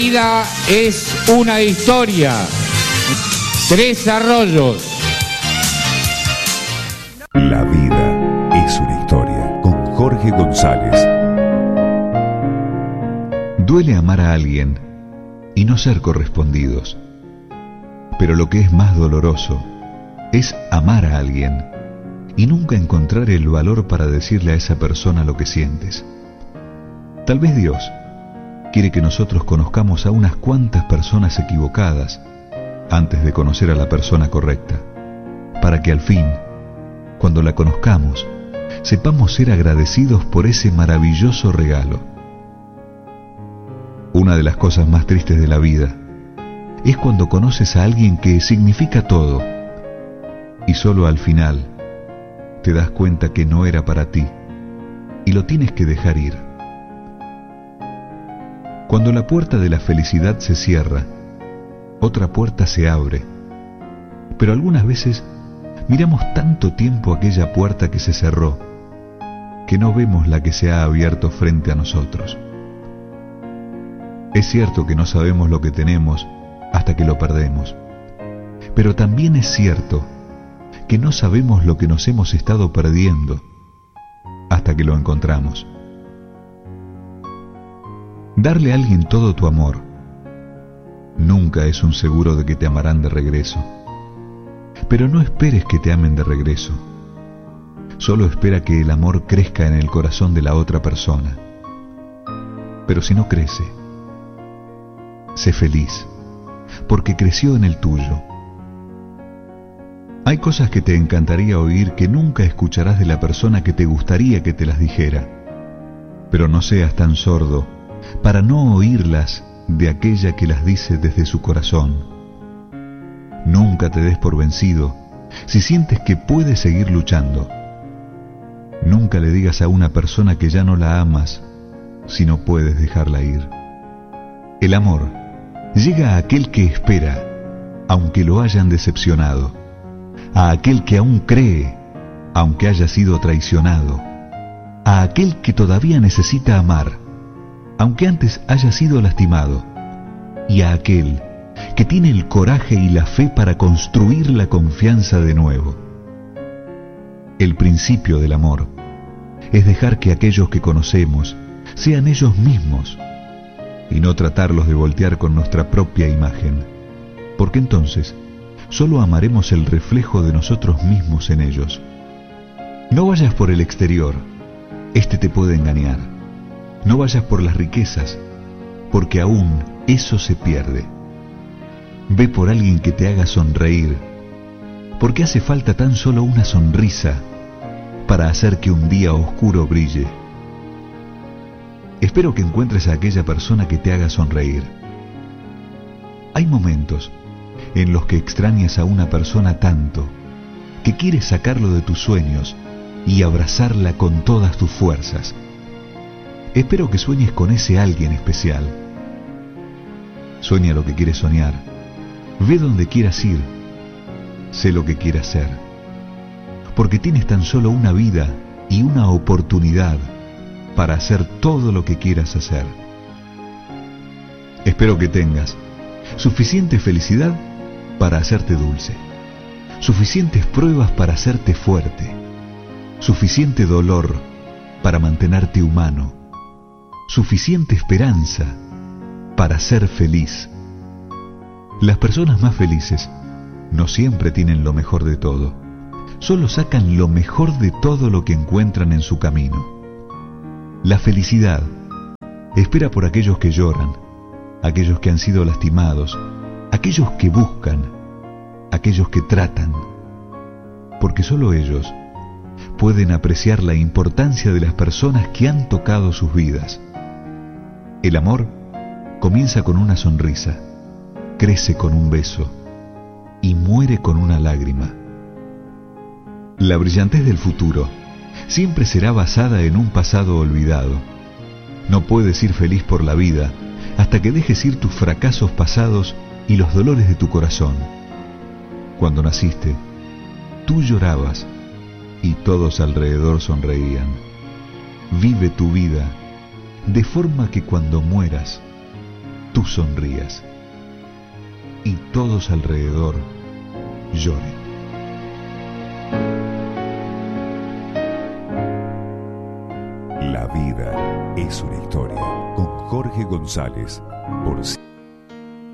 La vida es una historia. Tres Arroyos. La vida es una historia. Con Jorge González. Duele amar a alguien y no ser correspondidos. Pero lo que es más doloroso es amar a alguien y nunca encontrar el valor para decirle a esa persona lo que sientes. Tal vez Dios quiere que nosotros conozcamos a unas cuantas personas equivocadas antes de conocer a la persona correcta, para que al fin, cuando la conozcamos, sepamos ser agradecidos por ese maravilloso regalo. Una de las cosas más tristes de la vida es cuando conoces a alguien que significa todo y solo al final te das cuenta que no era para ti y lo tienes que dejar ir. Cuando la puerta de la felicidad se cierra, otra puerta se abre, pero algunas veces miramos tanto tiempo aquella puerta que se cerró que no vemos la que se ha abierto frente a nosotros. Es cierto que no sabemos lo que tenemos hasta que lo perdemos, pero también es cierto que no sabemos lo que nos hemos estado perdiendo hasta que lo encontramos. Darle a alguien todo tu amor nunca es un seguro de que te amarán de regreso. Pero no esperes que te amen de regreso. Solo espera que el amor crezca en el corazón de la otra persona. Pero si no crece, sé feliz, porque creció en el tuyo. Hay cosas que te encantaría oír que nunca escucharás de la persona que te gustaría que te las dijera. Pero no seas tan sordo para no oírlas de aquella que las dice desde su corazón. Nunca te des por vencido si sientes que puedes seguir luchando. Nunca le digas a una persona que ya no la amas si no puedes dejarla ir. El amor llega a aquel que espera, aunque lo hayan decepcionado, a aquel que aún cree, aunque haya sido traicionado, a aquel que todavía necesita amar, aunque antes haya sido lastimado, y a aquel que tiene el coraje y la fe para construir la confianza de nuevo. El principio del amor es dejar que aquellos que conocemos sean ellos mismos y no tratarlos de voltear con nuestra propia imagen, porque entonces solo amaremos el reflejo de nosotros mismos en ellos. No vayas por el exterior, este te puede engañar. No vayas por las riquezas, porque aún eso se pierde. Ve por alguien que te haga sonreír, porque hace falta tan solo una sonrisa para hacer que un día oscuro brille. Espero que encuentres a aquella persona que te haga sonreír. Hay momentos en los que extrañas a una persona tanto que quieres sacarlo de tus sueños y abrazarla con todas tus fuerzas. Espero que sueñes con ese alguien especial. Sueña lo que quieres soñar. Ve donde quieras ir. Sé lo que quieras ser. Porque tienes tan solo una vida y una oportunidad para hacer todo lo que quieras hacer. Espero que tengas suficiente felicidad para hacerte dulce, suficientes pruebas para hacerte fuerte, suficiente dolor para mantenerte humano, suficiente esperanza para ser feliz. Las personas más felices no siempre tienen lo mejor de todo, solo sacan lo mejor de todo lo que encuentran en su camino. La felicidad espera por aquellos que lloran, aquellos que han sido lastimados, aquellos que buscan, aquellos que tratan, porque solo ellos pueden apreciar la importancia de las personas que han tocado sus vidas. El amor comienza con una sonrisa, crece con un beso y muere con una lágrima. La brillantez del futuro siempre será basada en un pasado olvidado. No puedes ir feliz por la vida hasta que dejes ir tus fracasos pasados y los dolores de tu corazón. Cuando naciste, tú llorabas y todos alrededor sonreían. Vive tu vida de forma que cuando mueras tú sonrías y todos alrededor lloren. La vida es una historia, con Jorge González, por